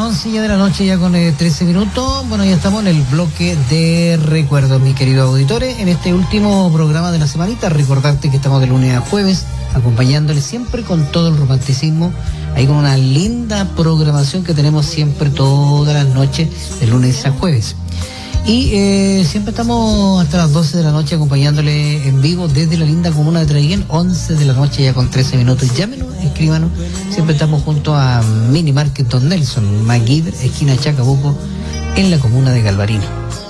11 ya de la noche, ya con 13 minutos. Bueno, ya estamos en el bloque de recuerdos, mis queridos auditores. En este último programa de la semanita, recordarte que estamos de lunes a jueves, acompañándoles siempre con todo el romanticismo, ahí con una linda programación que tenemos siempre todas las noches, de lunes a jueves. Y siempre estamos hasta las 12 de la noche acompañándole en vivo desde la linda comuna de Traiguén, 11 de la noche ya con 13 minutos. Llámenos, escríbanos. Siempre estamos junto a Mini Market Don Nelson, Maguid, esquina Chacabuco, en la comuna de Galvarino.